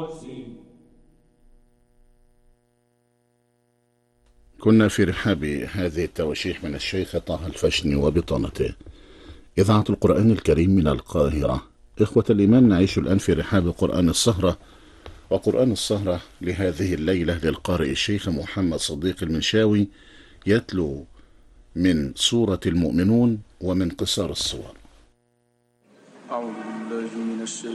كنا في رحاب هذه التواشيح من الشيخ طه الفشني وبطانته. إذاعة القرآن الكريم من القاهرة. إخوة الإيمان، نعيش الآن في رحاب قرآن السهرة، وقرآن السهرة لهذه الليلة للقارئ الشيخ محمد صديق المنشاوي، يتلو من سورة المؤمنون ومن قصار الصور. أعوذ بالله من الشيطان